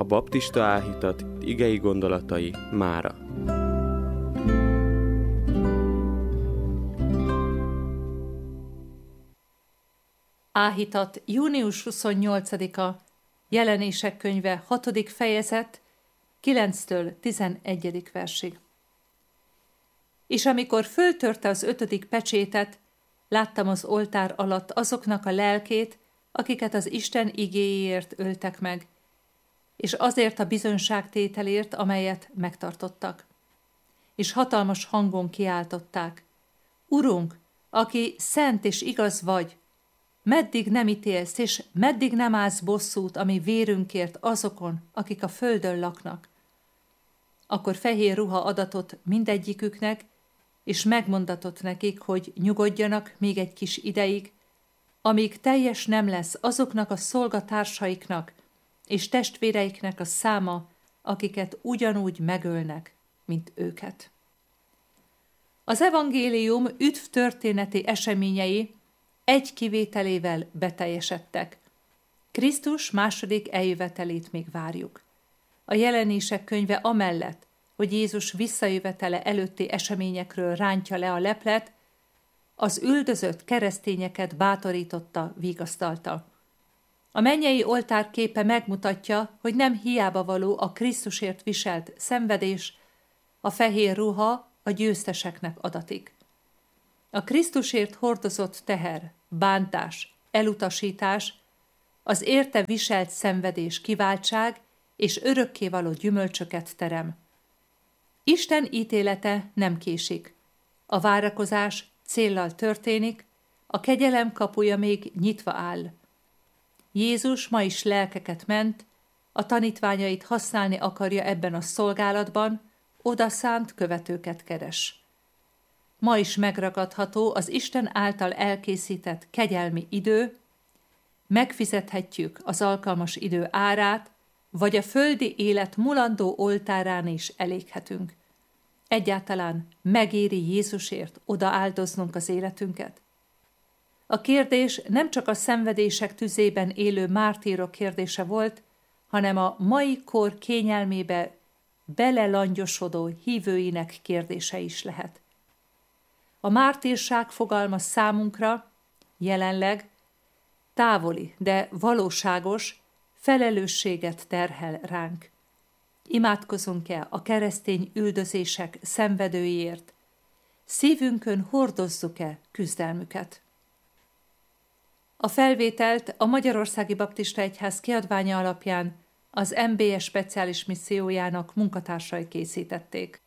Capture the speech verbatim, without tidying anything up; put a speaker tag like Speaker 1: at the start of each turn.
Speaker 1: A baptista áhítat igei gondolatai mára.
Speaker 2: Áhítat június huszonnyolcadika, Jelenések könyve hatodik fejezet, kilenctől tizenegyedik versig. És amikor föltörte az ötödik pecsétet, láttam az oltár alatt azoknak a lelkét, akiket az Isten igéjéért öltek meg, és azért a bizonyságtételért, amelyet megtartottak. És hatalmas hangon kiáltották: Urunk, aki szent és igaz vagy, meddig nem ítélsz, és meddig nem állsz bosszút a mi vérünkért azokon, akik a földön laknak? Akkor fehér ruha adatott mindegyiküknek, és megmondatott nekik, hogy nyugodjanak még egy kis ideig, amíg teljes nem lesz azoknak a szolgatársaiknak és testvéreiknek a száma, akiket ugyanúgy megölnek, mint őket. Az evangélium üdv történeti eseményei egy kivételével beteljesedtek. Krisztus második eljövetelét még várjuk. A Jelenések könyve amellett, hogy Jézus visszajövetele előtti eseményekről rántja le a leplet, az üldözött keresztényeket bátorította, vigasztalta. A mennyei oltár képe megmutatja, hogy nem hiába való a Krisztusért viselt szenvedés, a fehér ruha a győzteseknek adatik. A Krisztusért hordozott teher, bántás, elutasítás, az érte viselt szenvedés kiváltság és örökkévaló gyümölcsöket terem. Isten ítélete nem késik. A várakozás céllal történik, a kegyelem kapuja még nyitva áll. Jézus ma is lelkeket ment, a tanítványait használni akarja ebben a szolgálatban, odaszánt követőket keres. Ma is megragadható az Isten által elkészített kegyelmi idő, megfizethetjük az alkalmas idő árát, vagy a földi élet mulandó oltárán is eléghetünk. Egyáltalán megéri Jézusért odaáldoznunk az életünket? A kérdés nem csak a szenvedések tüzében élő mártírok kérdése volt, hanem a mai kor kényelmébe belelangyosodó hívőinek kérdése is lehet. A mártírság fogalma számunkra jelenleg távoli, de valóságos felelősséget terhel ránk. Imádkozunk-e a keresztény üldözések szenvedőiért? Szívünkön hordozzuk-e küzdelmüket? A felvételt a Magyarországi Baptista Egyház kiadványa alapján az em bé e speciális missziójának munkatársai készítették.